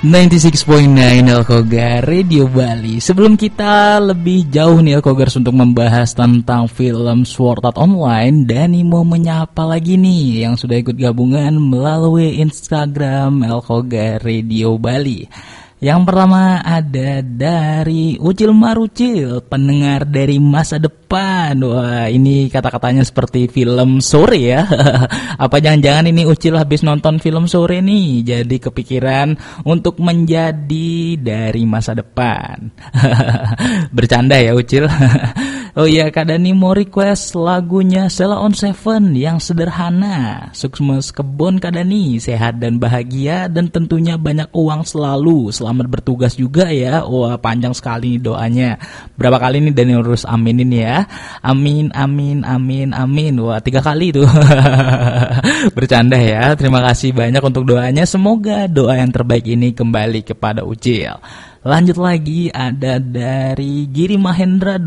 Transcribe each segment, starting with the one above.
96.9 Alkogar Radio Bali. Sebelum kita lebih jauh nih Alkogars untuk membahas tentang film Sword Art Online, Dani mau menyapa lagi nih yang sudah ikut gabungan melalui Instagram Alkogar Radio Bali. Yang pertama ada dari Ucil Marucil, pendengar dari masa depan. Wah, ini kata-katanya seperti film sore ya. Apa jangan-jangan ini Ucil habis nonton film sore nih, jadi kepikiran untuk menjadi dari masa depan. Bercanda ya Ucil. Oh iya, Kak Dani mau request lagunya Sheila on Seven yang sederhana. Sukses kebun Kak Dani, sehat dan bahagia dan tentunya banyak uang selalu. Selamat bertugas juga ya. Wah, panjang sekali nih doanya. Berapa kali nih Dani harus aminin ya. Amin, amin, amin, amin. Wah, 3 kali tuh. Bercanda ya. Terima kasih banyak untuk doanya. Semoga doa yang terbaik ini kembali kepada Ucil. Lanjut lagi ada dari Giri Mahendra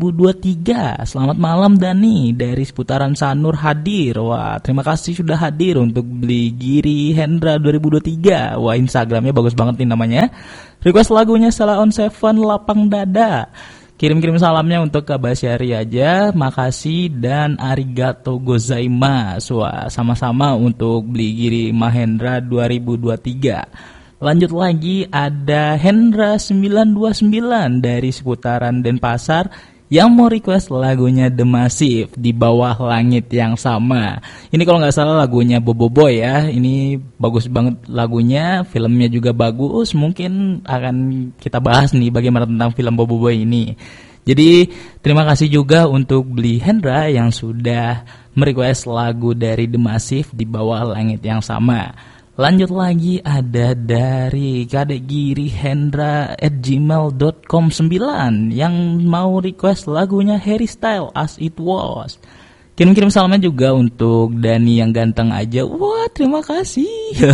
2023. Selamat malam Dani, dari seputaran Sanur hadir. Wah, terima kasih sudah hadir untuk beli Giri Hendra 2023. Wah, Instagramnya bagus banget nih namanya. Request lagunya Sheila on Seven Lapang Dada. Kirim-kirim salamnya untuk Kak Basyari aja. Makasih dan arigato gozaimasu. Wah, sama-sama untuk beli Giri Mahendra 2023. Lanjut lagi ada Hendra 929 dari seputaran Denpasar yang mau request lagunya The Massive, Di Bawah Langit Yang Sama. Ini kalau nggak salah lagunya Boboiboy ya. Ini bagus banget lagunya, filmnya juga bagus. Mungkin akan kita bahas nih bagaimana tentang film Boboiboy ini. Jadi terima kasih juga untuk beli Hendra yang sudah merequest lagu dari The Massive, Di Bawah Langit Yang Sama. Lanjut lagi ada dari Kadek Giri Hendra @gmail.com 9 yang mau request lagunya Harry Styles As It Was. Kirim-kirim salamnya juga untuk Dani yang ganteng aja. Wah, terima kasih.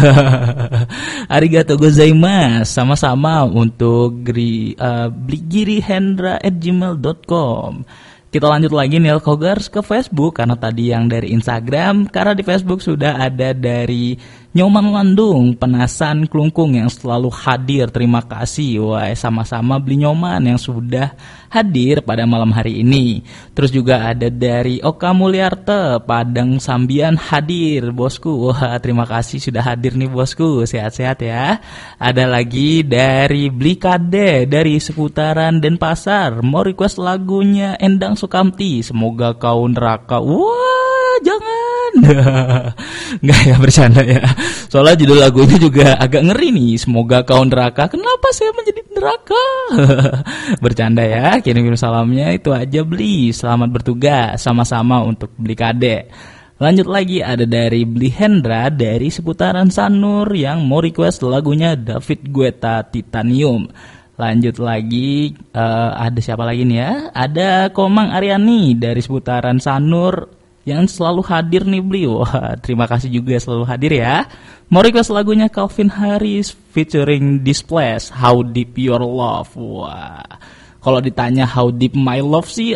Arigato gozaimasu. Sama-sama untuk Giri Hendra @gmail.com. Kita lanjut lagi nih Alkogars ke Facebook, karena tadi yang dari Instagram, karena di Facebook sudah ada dari Nyoman Landung, Penasan Klungkung yang selalu hadir. Terima kasih. Wah, sama-sama beli Nyoman yang sudah hadir pada malam hari ini. Terus juga ada dari Oka Mulyarte, Padang Sambian hadir, bosku. Wah, terima kasih sudah hadir nih bosku. Sehat-sehat ya. Ada lagi dari Bli Kade dari seputaran Denpasar, mau request lagunya Endang Sukamti, Semoga Kau Neraka. Wah, jangan. Nggak ya, bercanda ya. Soalnya judul lagunya juga agak ngeri nih. Semoga Kau Neraka. Kenapa saya menjadi neraka? Bercanda ya. Kirim-kirim salamnya itu aja Bli. Selamat bertugas sama-sama untuk Bli Kade. Lanjut lagi ada dari Bli Hendra dari seputaran Sanur yang mau request lagunya David Guetta Titanium. Lanjut lagi ada siapa lagi nih ya? Ada Komang Aryani dari seputaran Sanur yang selalu hadir nih Bli. Wah, terima kasih juga selalu hadir ya. Mau request lagunya Calvin Harris featuring Displace, How Deep Your Love. Wah, kalau ditanya How Deep My Love sih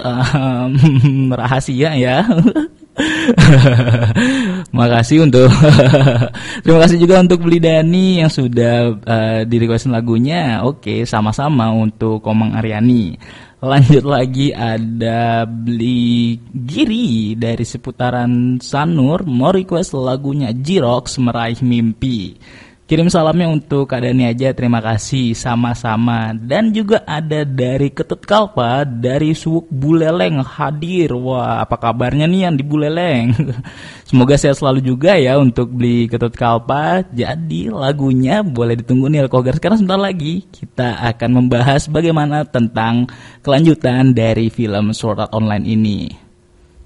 rahasia ya. Makasih untuk terima kasih juga untuk Beli Dani yang sudah di requestin lagunya. Oke, sama-sama untuk Komang Aryani. Lanjut lagi ada Beli Giri dari seputaran Sanur mau request lagunya Jirox Meraih Mimpi. Kirim salamnya untuk Kak Dani aja, terima kasih sama-sama. Dan juga ada dari Ketut Kalpa dari Suwuk Buleleng hadir. Wah, apa kabarnya nih yang di Buleleng? Semoga sehat selalu juga ya untuk beli Ketut Kalpa. Jadi lagunya boleh ditunggu nih Alkogars, karena sebentar lagi kita akan membahas bagaimana tentang kelanjutan dari film Sword Art Online ini.